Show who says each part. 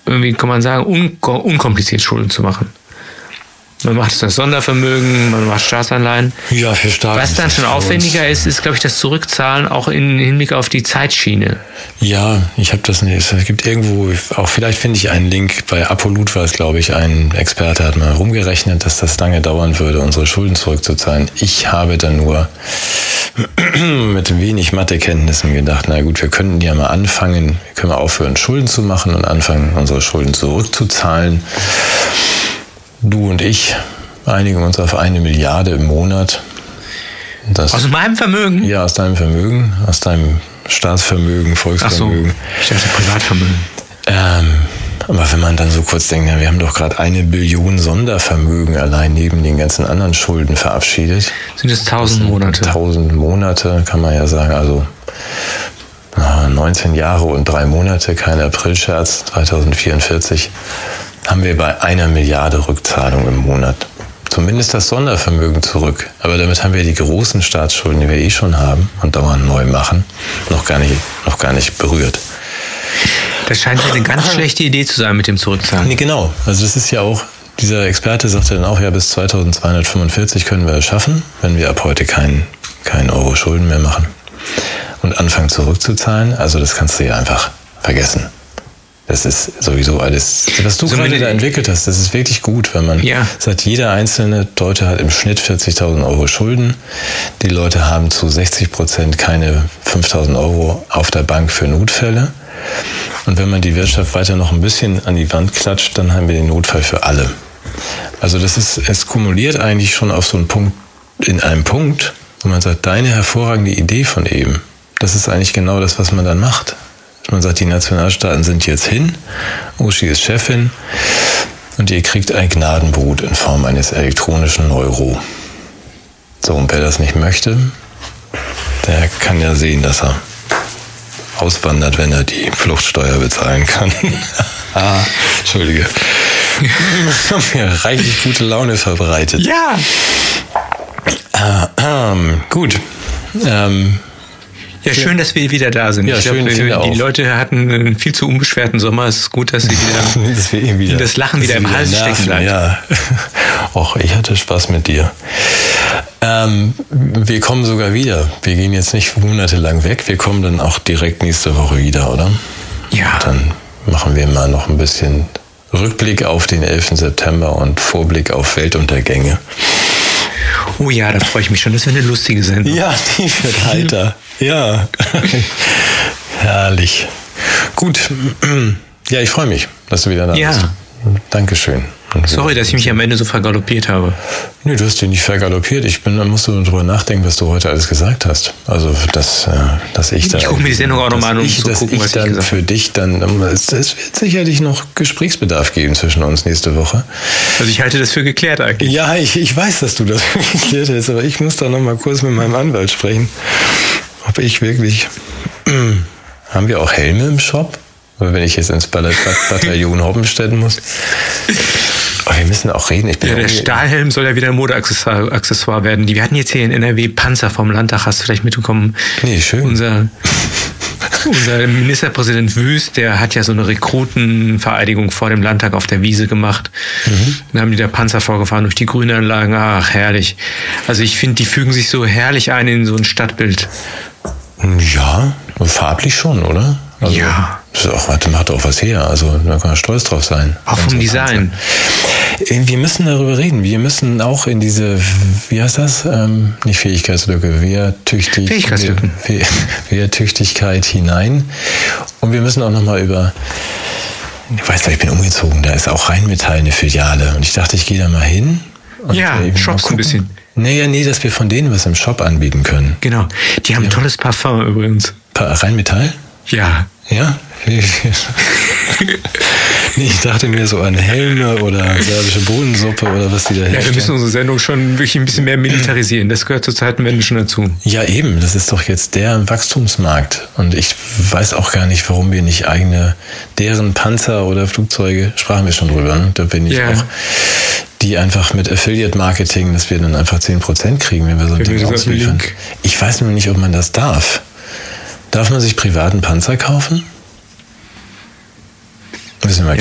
Speaker 1: wie kann man sagen, unkompliziert Schulden zu machen. Man macht das Sondervermögen, man macht Staatsanleihen.
Speaker 2: Ja, für Staaten.
Speaker 1: Was dann schon aufwendiger ist, glaube ich, das Zurückzahlen auch im Hinblick auf die Zeitschiene.
Speaker 2: Ja, ich habe das nicht. Es gibt irgendwo, auch vielleicht finde ich einen Link, bei Apolut war es, glaube ich, ein Experte hat mal rumgerechnet, dass das lange dauern würde, unsere Schulden zurückzuzahlen. Ich habe dann nur mit wenig Mathekenntnissen gedacht, na gut, wir könnten ja mal anfangen, wir können mal aufhören, Schulden zu machen und anfangen, unsere Schulden zurückzuzahlen. Du und ich einigen uns auf 1 Milliarde im Monat.
Speaker 1: Aus meinem Vermögen?
Speaker 2: Ja, aus deinem Vermögen, aus deinem Staatsvermögen, Volksvermögen.
Speaker 1: Ach so, ich dachte Privatvermögen.
Speaker 2: Aber wenn man dann so kurz denkt, na, wir haben doch gerade 1 Billion Sondervermögen allein neben den ganzen anderen Schulden verabschiedet.
Speaker 1: Sind es 1000 Monate?
Speaker 2: 1000 Monate, kann man ja sagen. Also 19 Jahre und 3 Monate, kein Aprilscherz, 2044. Haben wir bei 1 Milliarde Rückzahlung im Monat. Zumindest das Sondervermögen zurück. Aber damit haben wir die großen Staatsschulden, die wir eh schon haben und dauernd neu machen, noch gar nicht berührt.
Speaker 1: Das scheint ja eine ganz schlechte Idee zu sein mit dem Zurückzahlen.
Speaker 2: Nee, genau. Also das ist ja auch, dieser Experte sagte dann auch, ja, bis 2245 können wir es schaffen, wenn wir ab heute keinen Euro Schulden mehr machen und anfangen zurückzuzahlen. Also das kannst du ja einfach vergessen. Das ist sowieso alles, was du gerade da entwickelt hast, das ist wirklich gut, wenn man sagt, jeder einzelne Deutsche hat im Schnitt 40.000 Euro Schulden. Die Leute haben zu 60% keine 5.000 Euro auf der Bank für Notfälle. Und wenn man die Wirtschaft weiter noch ein bisschen an die Wand klatscht, dann haben wir den Notfall für alle. Also es kumuliert eigentlich schon auf so einen Punkt, in einem Punkt, wo man sagt, deine hervorragende Idee von eben, das ist eigentlich genau das, was man dann macht. Man sagt, die Nationalstaaten sind jetzt hin, Uschi ist Chefin und ihr kriegt ein Gnadenbrot in Form eines elektronischen Euro. So, und wer das nicht möchte, der kann ja sehen, dass er auswandert, wenn er die Fluchtsteuer bezahlen kann. Entschuldige. Das hat mir reichlich gute Laune verbreitet.
Speaker 1: Ja!
Speaker 2: Gut.
Speaker 1: Ja, schön, dass wir wieder da sind.
Speaker 2: Ja, ich glaube,
Speaker 1: die Leute hatten einen viel zu unbeschwerten Sommer. Es ist gut, dass sie wieder das Lachen wieder im Hals stecken bleibt.
Speaker 2: Ja. Och, ich hatte Spaß mit dir. Wir kommen sogar wieder. Wir gehen jetzt nicht monatelang weg. Wir kommen dann auch direkt nächste Woche wieder, oder?
Speaker 1: Ja.
Speaker 2: Dann machen wir mal noch ein bisschen Rückblick auf den 11. September und Vorblick auf Weltuntergänge.
Speaker 1: Oh ja, da freue ich mich schon. Das wird eine lustige Sendung.
Speaker 2: Ja, die wird heiter. Ja. Herrlich. Gut. Ja, ich freue mich, dass du wieder da bist. Dankeschön.
Speaker 1: Sorry, dass ich mich am Ende so vergaloppiert habe.
Speaker 2: Nee, du hast dich nicht vergaloppiert. Da musst du darüber nachdenken, was du heute alles gesagt hast. Also, dass ich da...
Speaker 1: Ich gucke mir die Sendung auch nochmal an, um zu gucken, was ich gesagt habe.
Speaker 2: Für dich dann... Es wird sicherlich noch Gesprächsbedarf geben zwischen uns nächste Woche.
Speaker 1: Also ich halte das für geklärt eigentlich.
Speaker 2: Ja, ich weiß, dass du das für geklärt hast, aber ich muss da nochmal kurz mit meinem Anwalt sprechen. Ob ich wirklich... Haben wir auch Helme im Shop? Oder wenn ich jetzt ins Bataillon Hoppenstedt muss? Aber wir müssen auch reden.
Speaker 1: Der Stahlhelm soll ja wieder ein Modeaccessoire werden. Wir hatten jetzt hier in NRW Panzer vom Landtag, hast du vielleicht mitbekommen?
Speaker 2: Nee, schön.
Speaker 1: Unser Ministerpräsident Wüst, der hat ja so eine Rekrutenvereidigung vor dem Landtag auf der Wiese gemacht. Dann haben die da Panzer vorgefahren durch die Grünanlagen. Ach, herrlich. Also ich finde, die fügen sich so herrlich ein in so ein Stadtbild.
Speaker 2: Ja, farblich schon, oder? Also,
Speaker 1: ja.
Speaker 2: Das ist auch, macht auch was her. Also da kann man stolz drauf sein.
Speaker 1: Auch vom Design.
Speaker 2: Wir müssen darüber reden. Wir müssen auch in diese, wie heißt das? Nicht Fähigkeitslücke, Wehrtüchtigkeit hinein. Und wir müssen auch nochmal über, ich weiß nicht, ich bin umgezogen, da ist auch Rheinmetall eine Filiale. Und ich dachte, ich gehe da mal hin. Und
Speaker 1: shops ein bisschen.
Speaker 2: Nee, dass wir von denen was im Shop anbieten können.
Speaker 1: Genau. Die haben ein tolles Parfum übrigens.
Speaker 2: Rheinmetall?
Speaker 1: Ja.
Speaker 2: Ja? Nee, ich dachte mir so an Helme oder serbische Bohnensuppe oder was die da herstellen.
Speaker 1: Ja, wir müssen unsere Sendung schon wirklich ein bisschen mehr militarisieren. Das gehört zur Zeitenwende schon dazu.
Speaker 2: Ja, eben. Das ist doch jetzt der Wachstumsmarkt. Und ich weiß auch gar nicht, warum wir nicht deren Panzer oder Flugzeuge, sprachen wir schon drüber, ne? Da bin ich auch, die einfach mit Affiliate-Marketing, dass wir dann einfach 10% kriegen, wenn wir so ein Ding ausliefern. Ich weiß nur nicht, ob man das darf. Darf man sich privaten Panzer kaufen? Müssen wir mal